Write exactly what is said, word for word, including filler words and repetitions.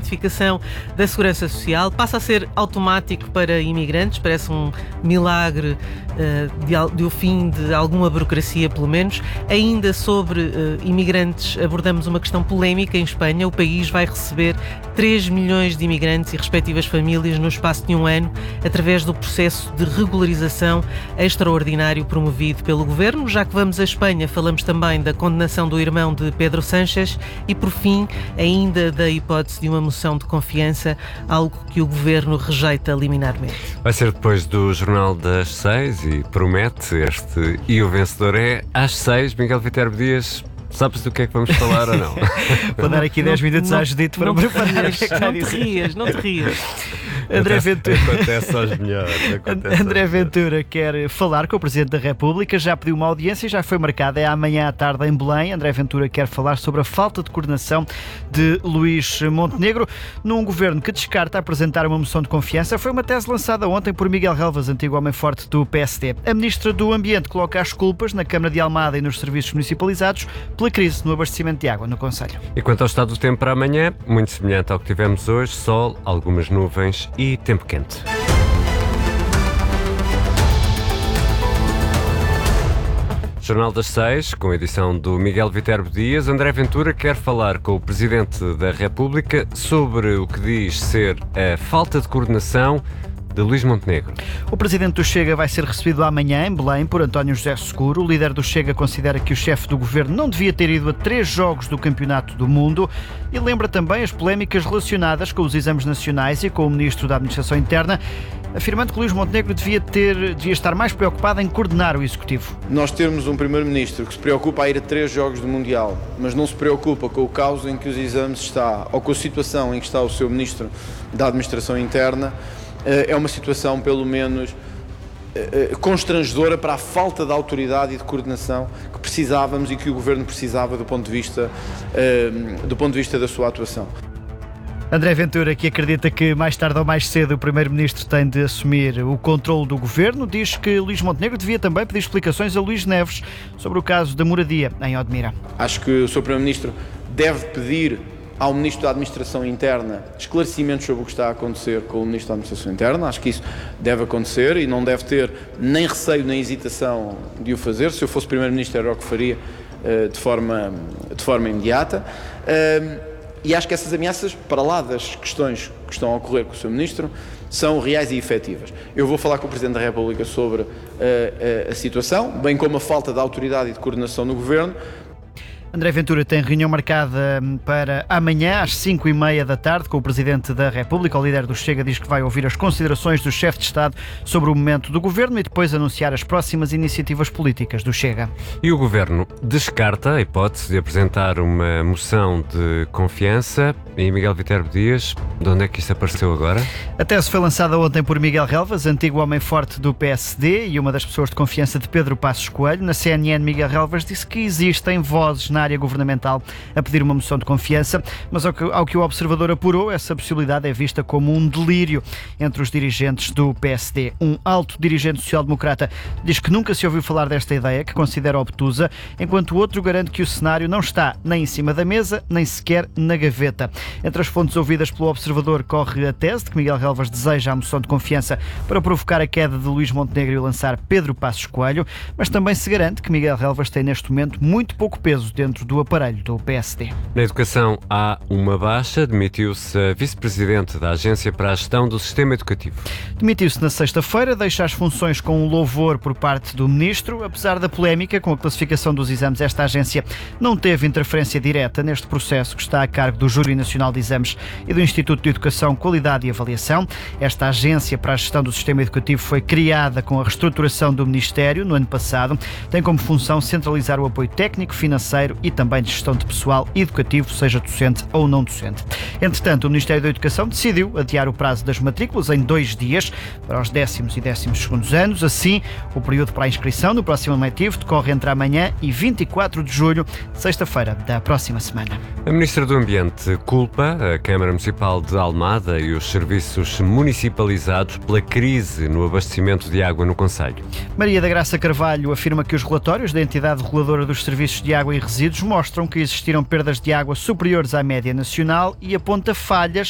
identificação da Segurança Social passa a ser automático para imigrantes, parece um milagre uh, de, de o fim de alguma burocracia, pelo menos. Ainda sobre uh, imigrantes, abordamos uma questão polémica em Espanha. O país vai receber três milhões de imigrantes e respectivas famílias no espaço de um ano, através do processo de regularização extraordinário promovido pelo governo. Já que vamos à Espanha, falamos também da condenação do irmão de Pedro Sánchez e, por fim, ainda da hipótese de uma moção de confiança, algo que o governo rejeita liminarmente. Vai ser depois do Jornal das Seis e promete este E o vencedor é às seis. Miguel Viterbo Dias, sabes do que é que vamos falar ou não? Vou dar aqui dez minutos à Judite para me preparar. O que é que Não te rias, não te rias. André Ventura. Acontece aos melhores. Acontece André aos Ventura quer falar com o Presidente da República, já pediu uma audiência e já foi marcada, é amanhã à tarde em Belém. André Ventura quer falar sobre a falta de coordenação de Luís Montenegro num governo que descarta apresentar uma moção de confiança. Foi uma tese lançada ontem por Miguel Relvas, antigo homem forte do P S D. A Ministra do Ambiente coloca as culpas na Câmara de Almada e nos serviços municipalizados pela crise no abastecimento de água no concelho. E quanto ao estado do tempo para amanhã, muito semelhante ao que tivemos hoje, sol, algumas nuvens e tempo quente. Jornal das Seis, com a edição do Miguel Viterbo Dias. André Ventura quer falar com o Presidente da República sobre o que diz ser a falta de coordenação de Luís Montenegro. O presidente do Chega vai ser recebido amanhã em Belém por António José Seguro. O líder do Chega considera que o chefe do governo não devia ter ido a três jogos do Campeonato do Mundo e lembra também as polémicas relacionadas com os exames nacionais e com o ministro da Administração Interna, afirmando que Luís Montenegro devia, ter, devia estar mais preocupado em coordenar o Executivo. Nós temos um primeiro-ministro que se preocupa a ir a três jogos do Mundial, mas não se preocupa com o caos em que os exames está, ou com a situação em que está o seu ministro da Administração Interna. É uma situação, pelo menos, constrangedora para a falta de autoridade e de coordenação que precisávamos e que o Governo precisava do ponto de vista, do ponto de vista da sua atuação. André Ventura, que acredita que mais tarde ou mais cedo o Primeiro-Ministro tem de assumir o controle do Governo, diz que Luís Montenegro devia também pedir explicações a Luís Neves sobre o caso da moradia em Odmira. Acho que o senhor Primeiro-Ministro deve pedir ao Ministro da Administração Interna esclarecimentos sobre o que está a acontecer com o Ministro da Administração Interna. Acho que isso deve acontecer e não deve ter nem receio nem hesitação de o fazer. Se eu fosse Primeiro-Ministro era o que faria de forma, de forma imediata. E acho que essas ameaças, para lá das questões que estão a ocorrer com o seu Ministro, são reais e efetivas. Eu vou falar com o Presidente da República sobre a, a, a situação, bem como a falta de autoridade e de coordenação no Governo. André Ventura tem reunião marcada para amanhã às cinco e meia da tarde com o Presidente da República. O líder do Chega diz que vai ouvir as considerações do chefe de Estado sobre o momento do Governo e depois anunciar as próximas iniciativas políticas do Chega. E o Governo descarta a hipótese de apresentar uma moção de confiança. E Miguel Viterbo Dias, de onde é que isso apareceu agora? A tese foi lançada ontem por Miguel Relvas, antigo homem forte do P S D e uma das pessoas de confiança de Pedro Passos Coelho. Na C N N, Miguel Relvas disse que existem vozes na área governamental a pedir uma moção de confiança, mas ao que, ao que o Observador apurou, essa possibilidade é vista como um delírio entre os dirigentes do P S D. Um alto dirigente social-democrata diz que nunca se ouviu falar desta ideia, que considera obtusa, enquanto o outro garante que o cenário não está nem em cima da mesa, nem sequer na gaveta. Entre as fontes ouvidas pelo Observador corre a tese de que Miguel Relvas deseja a moção de confiança para provocar a queda de Luís Montenegro e lançar Pedro Passos Coelho, mas também se garante que Miguel Relvas tem neste momento muito pouco peso dentro do aparelho do P S D. Na educação há uma baixa. Demitiu-se a vice-presidente da Agência para a Gestão do Sistema Educativo. Demitiu-se na sexta-feira, deixa as funções com um louvor por parte do ministro. Apesar da polémica com a classificação dos exames, esta agência não teve interferência direta neste processo que está a cargo do Júri Nacional de Exames e do Instituto de Educação, Qualidade e Avaliação. Esta agência para a gestão do sistema educativo foi criada com a reestruturação do Ministério no ano passado. Tem como função centralizar o apoio técnico, financeiro e também de gestão de pessoal educativo, seja docente ou não docente. Entretanto, o Ministério da Educação decidiu adiar o prazo das matrículas em dois dias para os décimos e décimos segundos anos. Assim, o período para a inscrição no próximo ano letivo decorre entre amanhã e vinte e quatro de julho, sexta-feira da próxima semana. A Ministra do Ambiente culpa a Câmara Municipal de Almada e os serviços municipalizados pela crise no abastecimento de água no concelho. Maria da Graça Carvalho afirma que os relatórios da entidade reguladora dos serviços de água e resíduos mostram que existiram perdas de água superiores à média nacional e aponta falhas